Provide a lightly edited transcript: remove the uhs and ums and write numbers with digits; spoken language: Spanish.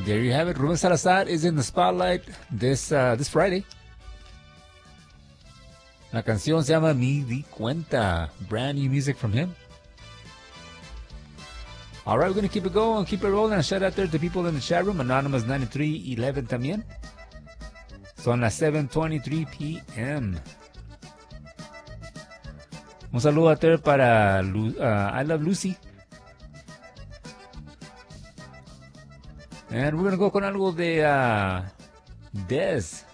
There you have it. Ruben Salazar is in the spotlight this Friday. La canción se llama Me Di Cuenta. Brand new music from him. All right, we're going to keep it going, keep it rolling. And shout out there to people in the chat room. Anonymous9311 también. Son las 7:23 p.m. Un saludo a there para I Love Lucy. And we're going to go con algo de Dez.